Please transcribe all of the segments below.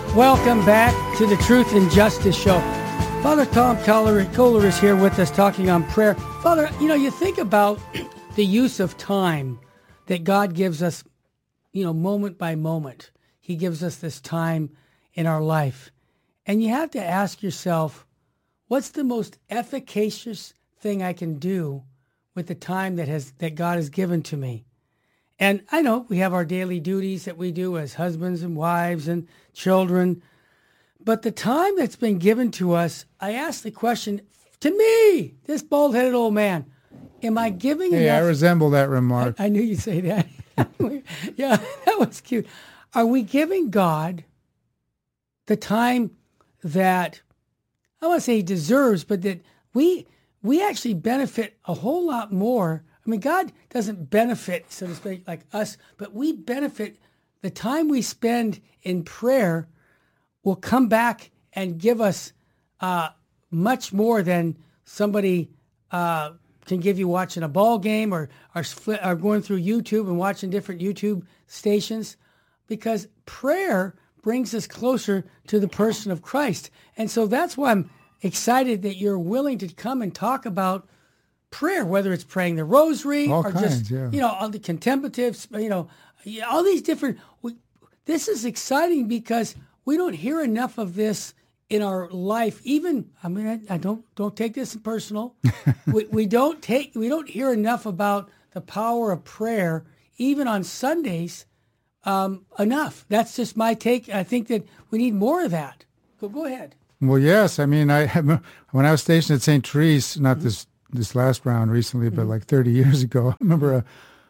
Welcome back to the Truth and Justice Show. Father Tom Kohler is here with us talking on prayer. Father, you think about the use of time that God gives us, moment by moment. He gives us this time in our life. And you have to ask yourself, what's the most efficacious thing I can do with the time that God has given to me? And I know we have our daily duties that we do as husbands and wives and children. But the time that's been given to us, I ask the question, to me, this bald-headed old man, am I giving enough? Hey, I resemble that remark. I knew you'd say that. Yeah, that was cute. Are we giving God the time that, I want to say he deserves, but that we actually benefit a whole lot more? I mean, God doesn't benefit, so to speak, like us, but we benefit. The time we spend in prayer will come back and give us much more than somebody can give you watching a ball game or going through YouTube and watching different YouTube stations, because prayer brings us closer to the person of Christ. And so that's why I'm excited that you're willing to come and talk about prayer, whether it's praying the rosary all or kinds, just, all the contemplatives, all these different. This is exciting because we don't hear enough of this in our life. Even, I don't take this personal. we don't hear enough about the power of prayer, even on Sundays, enough. That's just my take. I think that we need more of that. Go ahead. Well, yes. When I was stationed at St. Therese, not this last round recently, but like 30 years ago, I remember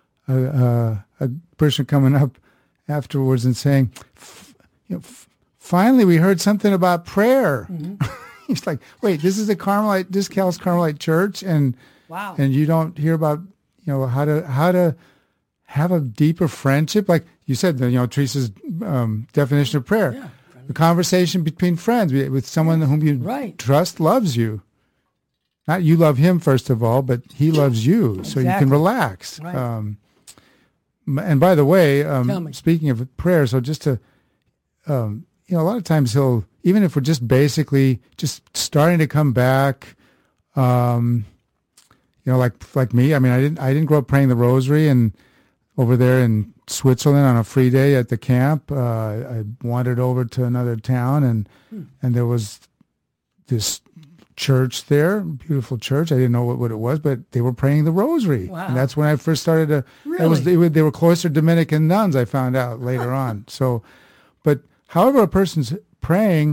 a person coming up afterwards and saying, finally we heard something about prayer. He's like, wait, this is a Cal's Carmelite church, and wow, and you don't hear about how to have a deeper friendship, like you said, Teresa's definition of prayer. Yeah. The conversation between friends with someone whom you trust loves you. Not you love him, first of all, but he loves you, exactly. So you can relax. Right. And by the way, speaking of prayer, so just to, a lot of times he'll, even if we're just basically just starting to come back, like me, I didn't grow up praying the rosary, and over there in Switzerland on a free day at the camp, I wandered over to another town, and there was this church there, beautiful church. I didn't know what it was, but they were praying the rosary. Wow. And that's when I first started to, really? They were cloistered Dominican nuns, I found out later on. So, but however a person's praying,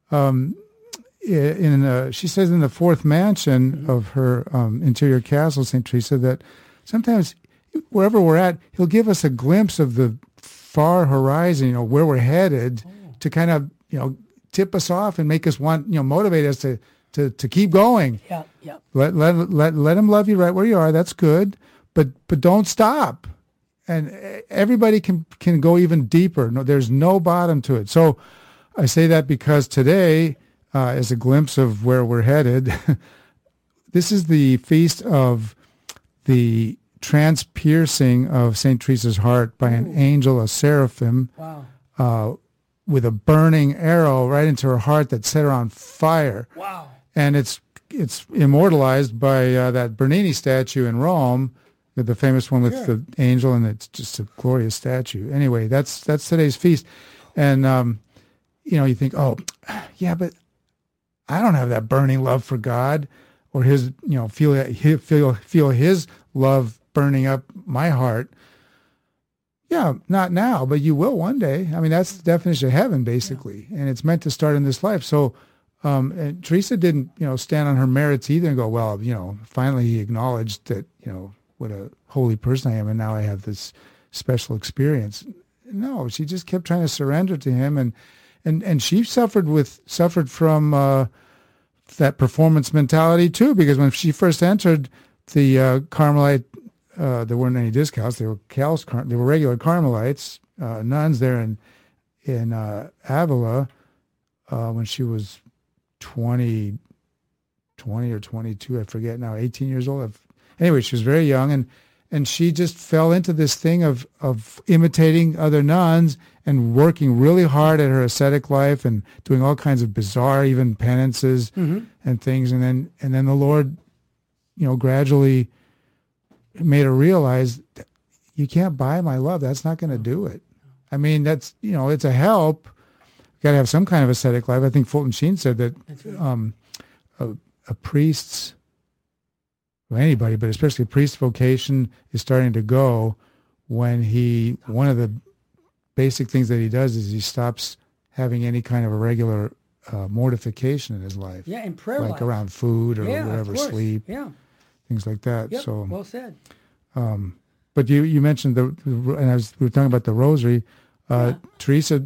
she says in the fourth mansion of her interior castle, St. Teresa, that sometimes wherever we're at, he'll give us a glimpse of the far horizon, where we're headed, to kind of, tip us off and make us want, motivate us to keep going. Yeah. Let him love you right where you are. That's good, but don't stop. And everybody can go even deeper. No, there's no bottom to it. So I say that because today, as a glimpse of where we're headed, this is the feast of the transpiercing of St. Teresa's heart by an angel, a seraphim. Wow. With a burning arrow right into her heart that set her on fire. Wow. And it's immortalized by that Bernini statue in Rome, the famous one with the angel, and it's just a glorious statue. Anyway, that's today's feast. And, you think, oh, yeah, but I don't have that burning love for God, or his, feel his love burning up my heart. Yeah, not now, but you will one day. That's the definition of heaven, basically, and it's meant to start in this life. So, and Teresa didn't, stand on her merits either and go, well, finally he acknowledged that, what a holy person I am, and now I have this special experience. No, she just kept trying to surrender to him, and she suffered from that performance mentality too, because when she first entered the Carmelite. There weren't any discounts. They were they were regular Carmelites, nuns there in Avila when she was 20 or 22, I forget now, 18 years old. Anyway, she was very young, And she just fell into this thing of imitating other nuns and working really hard at her ascetic life and doing all kinds of bizarre, even penances and things. And then the Lord, gradually made her realize that you can't buy my love. That's not going to do it. I mean, that's, it's a help. You got to have some kind of ascetic life. I think Fulton Sheen said that a priest's, anybody, but especially a priest's vocation is starting to go when one of the basic things that he does is he stops having any kind of a regular mortification in his life. Yeah, in prayer like life. Around food or whatever, sleep, things like that. Yep, so well said. But you mentioned we were talking about the rosary. Teresa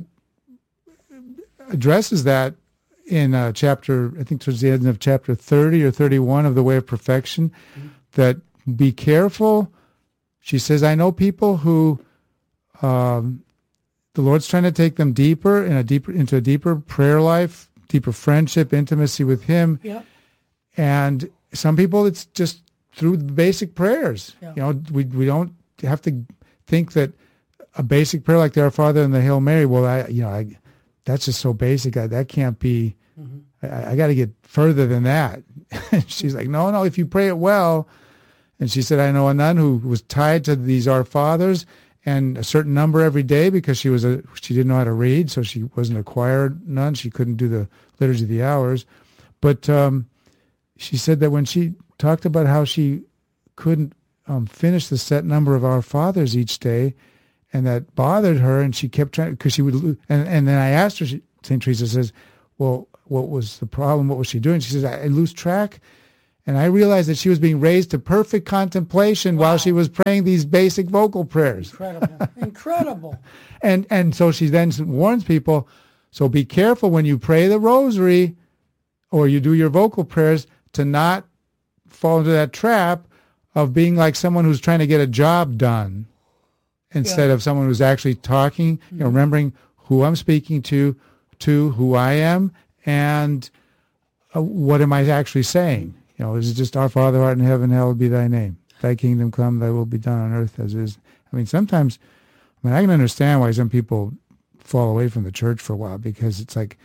addresses that in chapter, I think towards the end of chapter 30 or 31 of The Way of Perfection, that be careful. She says, I know people who the Lord's trying to take them into a deeper prayer life, deeper friendship, intimacy with Him. Yeah. And some people, it's just through the basic prayers. Yeah. We don't have to think that a basic prayer like the Our Father and the Hail Mary, that's just so basic. That can't be. I got to get further than that. She's like, no. If you pray it well, and she said, I know a nun who was tied to these Our Fathers and a certain number every day because she didn't know how to read, so she wasn't a choir nun. She couldn't do the Liturgy of the Hours, but she said that when she talked about how she couldn't finish the set number of Our Fathers each day, and that bothered her, and she kept trying, because she would lose. And then I asked her, St. Teresa says, well, what was the problem? What was she doing? She says, I lose track. And I realized that she was being raised to perfect contemplation while she was praying these basic vocal prayers. Incredible. And so she then warns people, so be careful when you pray the rosary or you do your vocal prayers to not fall into that trap of being like someone who's trying to get a job done, instead of someone who's actually talking, remembering who I'm speaking to who I am, and what am I actually saying? Is it just Our Father, art in heaven, hallowed be thy name. Thy kingdom come, thy will be done on earth as it is. I mean, sometimes, I can understand why some people fall away from the church for a while, because it's like,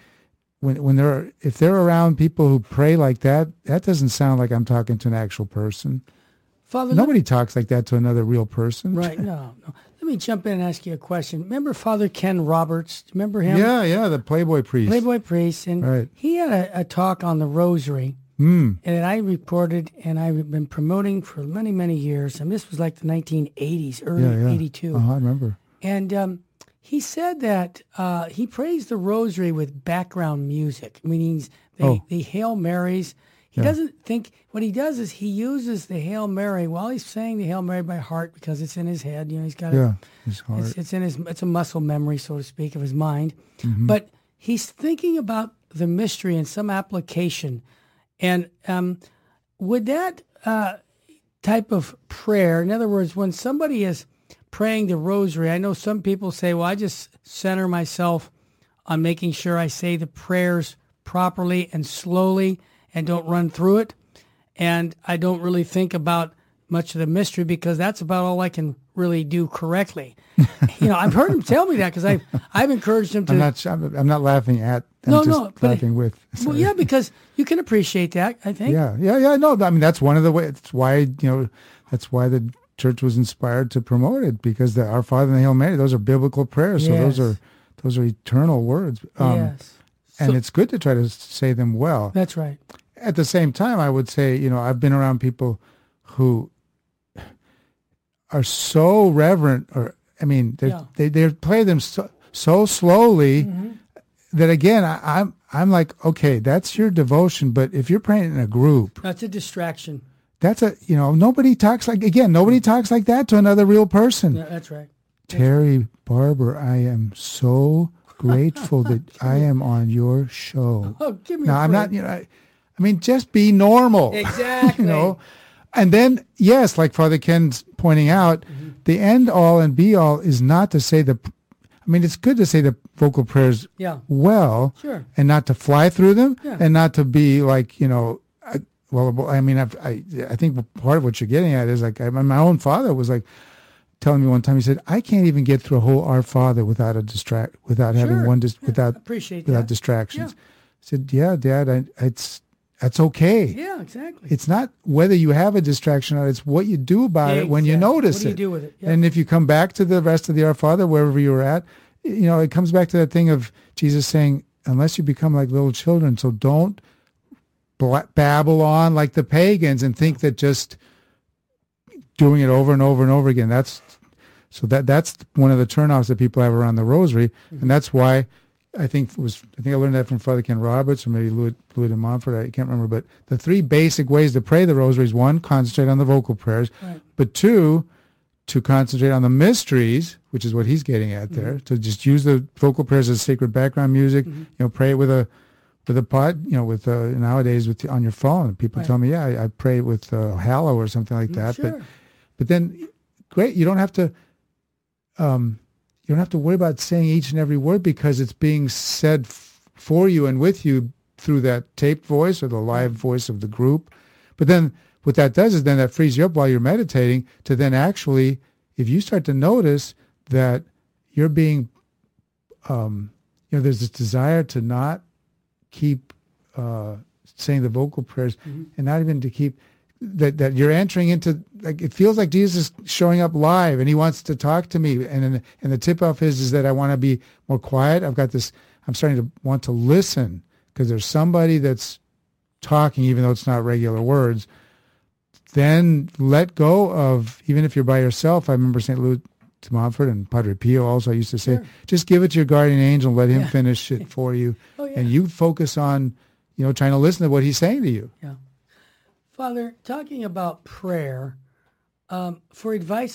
if they're around people who pray like that, that doesn't sound like I'm talking to an actual person. Father, nobody talks like that to another real person. Right, no. Let me jump in and ask you a question. Remember Father Ken Roberts? Remember him? Yeah, the Playboy priest. And he had a talk on the rosary, and that I reported, and I've been promoting for many, many years, and this was like the 1980s, early 82. I remember. And he said that he prays the rosary with background music, meaning the Hail Marys. He doesn't think, what he does is he uses the Hail Mary while he's saying the Hail Mary by heart, because it's in his head. He's got his heart. It's a muscle memory, so to speak, of his mind. But he's thinking about the mystery and some application. And would that type of prayer, in other words, when somebody is praying the rosary, I know some people say, well, I just center myself on making sure I say the prayers properly and slowly and don't run through it. And I don't really think about much of the mystery, because that's about all I can really do correctly. I've heard him tell me that, because I've encouraged him to. I'm not laughing at. Laughing with. Well, yeah, because you can appreciate that, I think. Yeah. No, that's one of the ways. It's why that's why the church was inspired to promote it, because the Our Father and the Hail Mary, those are biblical prayers. Yes. So those are eternal words. Yes. And it's good to try to say them well. That's right. At the same time, I would say, I've been around people who are so reverent, they play them so slowly that, again, I'm like, okay, that's your devotion, but if you're praying in a group, that's a distraction. That's nobody talks like that to another real person. Yeah, that's right. Terry Barber, I am so grateful that I am on your show. Oh, give me now, a I'm break. not, just be normal. Exactly. And then, yes, like Father Ken's pointing out, the end all and be all is not to say it's good to say the vocal prayers well, sure, and not to fly through them, and not to be like, Well, I mean, I think part of what you're getting at is like my own father was like telling me one time. He said, "I can't even get through a whole Our Father without having one without distractions." Yeah. I said, "Yeah, Dad, that's okay. Yeah, exactly. It's not whether you have a distraction or it's what you do about it when you notice What do you do with it? Yeah. And if you come back to the rest of the Our Father, wherever you were at, it comes back to that thing of Jesus saying, unless you become like little children, so don't babble on like the pagans and think that just doing it over and over and over again, that's one of the turnoffs that people have around the rosary. And that's why I think I learned that from Father Ken Roberts or maybe Louis de Montfort. I can't remember, but the 3 basic ways to pray the rosary is 1, concentrate on the vocal prayers, right. But 2, to concentrate on the mysteries, which is what he's getting at there. To just use the vocal prayers as sacred background music. Pray it with a pod. Nowadays on your phone. People tell me, I pray with Hallow or something like that. Sure. But then, great. You don't have to. You don't have to worry about saying each and every word because it's being said for you and with you through that taped voice or the live voice of the group. But then what that does is then that frees you up while you're meditating to then actually, if you start to notice that you're being, there's this desire to not keep saying the vocal prayers and not even to keep, that you're entering into, like, it feels like Jesus is showing up live and he wants to talk to me. And the tip off is that I want to be more quiet. I'm starting to want to listen because there's somebody that's talking, even though it's not regular words. Then let go of, even if you're by yourself. I remember St. Louis de Montfort and Padre Pio also used to say, just give it to your guardian angel, let him finish it for you. And you focus on, trying to listen to what he's saying to you. Yeah. Father, talking about prayer, for advice